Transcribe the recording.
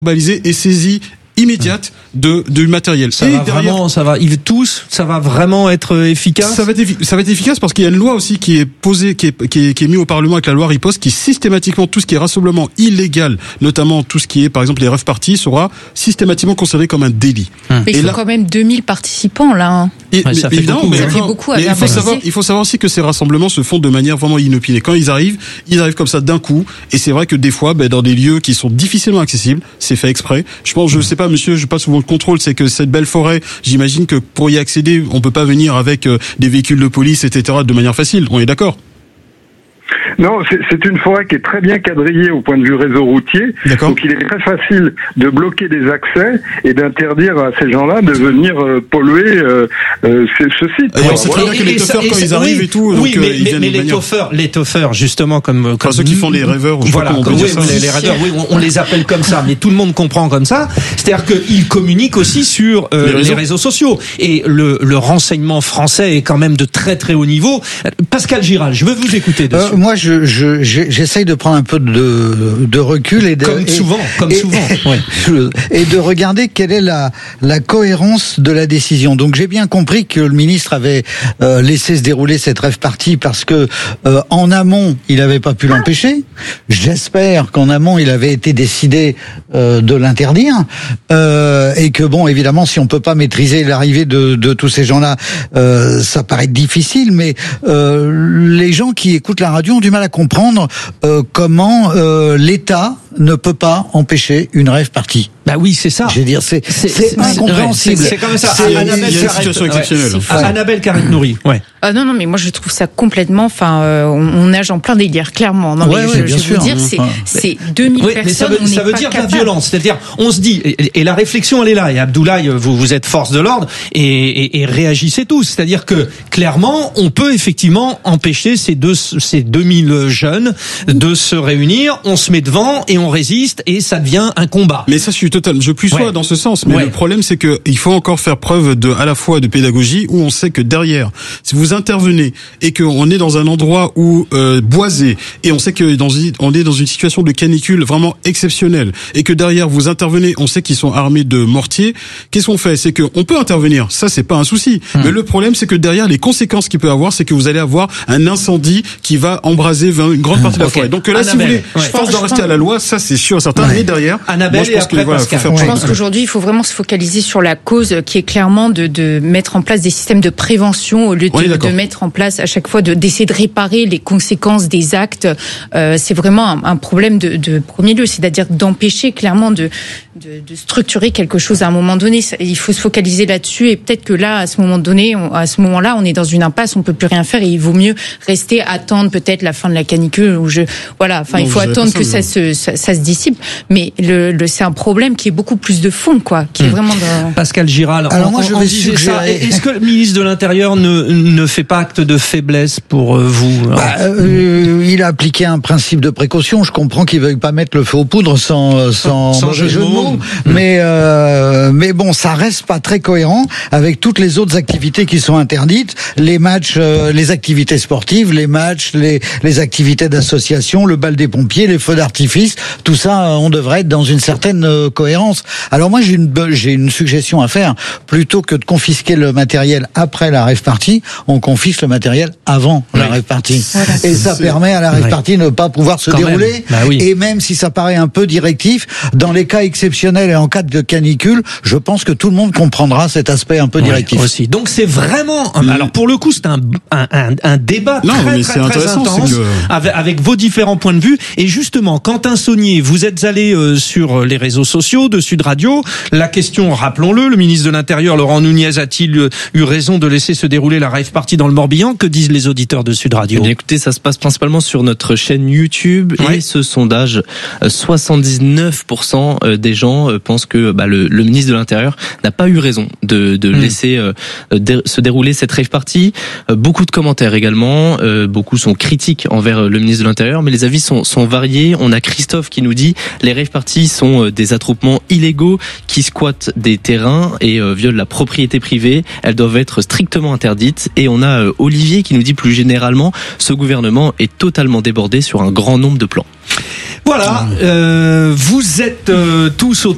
globalisée et saisie immédiate du matériel. Ça va vraiment être efficace. Ça va être efficace parce qu'il y a une loi aussi qui est posée, qui est mise au Parlement avec la loi Riposte, qui systématiquement tout ce qui est rassemblement illégal, notamment tout ce qui est par exemple les rave parties, sera systématiquement considéré comme un délit. Mais il faut quand même 2000 participants là. Ça fait beaucoup. Mais il faut savoir aussi que ces rassemblements se font de manière vraiment inopinée. Quand ils arrivent comme ça d'un coup. Et c'est vrai que des fois, dans des lieux qui sont difficilement accessibles, c'est fait exprès. Je sais pas, monsieur, je passe souvent le contrôle, c'est que cette belle forêt, j'imagine que pour y accéder, on peut pas venir avec des véhicules de police, etc. de manière facile. On est d'accord? Non, c'est une forêt qui est très bien quadrillée au point de vue réseau routier. D'accord. Donc il est très facile de bloquer des accès et d'interdire à ces gens-là de venir polluer ce site. Et on sait très bien que les toffeurs, quand ils arrivent et tout, oui, mais les toffeurs, justement, comme ceux qui font les rêveurs, voilà, les rêveurs, oui, on les appelle comme ça, mais tout le monde comprend comme ça. C'est-à-dire qu'ils communiquent aussi sur les réseaux sociaux. Et le renseignement français est quand même de très très haut niveau. Pascal Giral, je veux vous écouter dessus. Moi, j'essaye de prendre un peu de recul et comme souvent. Et de regarder quelle est la cohérence de la décision. Donc j'ai bien compris que le ministre avait laissé se dérouler cette rave party parce que en amont il n'avait pas pu l'empêcher. J'espère qu'en amont il avait été décidé de l'interdire et que bon, évidemment, si on peut pas maîtriser l'arrivée de tous ces gens-là, ça paraît difficile. Mais les gens qui écoutent la radio ont du mal à comprendre comment l'État ne peut pas empêcher une rave party. Bah oui, c'est ça. Je veux dire, c'est incompréhensible. C'est comme ça. Il y a une situation exceptionnelle. Annabelle Carrette-Nourry. Ouais. Non, mais moi je trouve ça complètement. On nage en plein délire, clairement. Non, mais je veux dire, c'est 2000 personnes. Mais ça veut dire de la violence. C'est-à-dire, on se dit, et la réflexion elle est là. Et Abdoulaye, vous êtes force de l'ordre et réagissez tous. C'est-à-dire que clairement, on peut effectivement empêcher ces 2000 jeunes de se réunir. On se met devant et on résiste et ça devient un combat. Mais ça, je plus sois dans ce sens. Mais le problème, c'est que il faut encore faire preuve à la fois de pédagogie où on sait que derrière, si vous intervenez et qu'on est dans un endroit où boisé et on sait que on est dans une situation de canicule vraiment exceptionnelle et que derrière vous intervenez, on sait qu'ils sont armés de mortiers. Qu'est-ce qu'on fait? C'est que on peut intervenir. Ça, c'est pas un souci. Mais le problème, c'est que derrière, les conséquences qu'il peut avoir, c'est que vous allez avoir un incendie qui va embraser une grande partie de la forêt. Donc là, si vous voulez, je pense d'en rester à la loi, ça c'est sûr, certain. Mais derrière, Annabelle, moi, je pense qu'aujourd'hui, il faut vraiment se focaliser sur la cause qui est clairement de mettre en place des systèmes de prévention au lieu de mettre en place à chaque fois d'essayer de réparer les conséquences des actes. C'est vraiment un problème de premier lieu, c'est-à-dire d'empêcher clairement de structurer quelque chose à un moment donné. Il faut se focaliser là-dessus et peut-être que là, à ce moment-là, on est dans une impasse, on peut plus rien faire et il vaut mieux rester attendre peut-être la fin de la canicule il faut attendre que ça se dissipe. Mais c'est un problème qui est beaucoup plus de fond, qui est vraiment Pascal Giral. Alors moi, je vais suggérer. Est-ce que le ministre de l'Intérieur ne fait pas acte de faiblesse pour vous? Il a appliqué un principe de précaution. Je comprends qu'il veuille pas mettre le feu aux poudres sans mauvais jeu de mots. Mais bon, ça reste pas très cohérent avec toutes les autres activités qui sont interdites. Les matchs, les activités sportives, les matchs, les activités d'association, le bal des pompiers, les feux d'artifice, tout ça, on devrait être dans une certaine cohérence. Alors moi, j'ai une suggestion à faire. Plutôt que de confisquer le matériel après la rave party, on confisque le matériel avant la rave party. Voilà. Et ça permet à la rave party de ne pas pouvoir se dérouler. Et même si ça paraît un peu directif, dans les cas exceptionnels et en cas de canicule, je pense que tout le monde comprendra cet aspect un peu directif. Aussi. Donc c'est vraiment, alors pour le coup, c'est un débat très intense avec vos différents points de vue. Et justement, Quentin Saunier, vous êtes allé sur les réseaux sociaux de Sud Radio. La question, rappelons-le, le ministre de l'Intérieur, Laurent Nunez, a-t-il eu raison de laisser se dérouler la rave party dans le Morbihan? Que disent les auditeurs de Sud Radio? Eh bien, écoutez, ça se passe principalement sur notre chaîne YouTube et ce sondage, 79% des gens pensent que le ministre de l'Intérieur n'a pas eu raison de laisser se dérouler cette rave party. Beaucoup de commentaires également, beaucoup sont critiques envers le ministre de l'Intérieur, mais les avis sont variés. On a Christophe qui nous dit les rave parties sont des attroupements illégaux qui squattent des terrains et violent la propriété privée. Elles doivent être strictement interdites. Et on a Olivier qui nous dit plus généralement ce gouvernement est totalement débordé sur un grand nombre de plans. Voilà, vous êtes tous au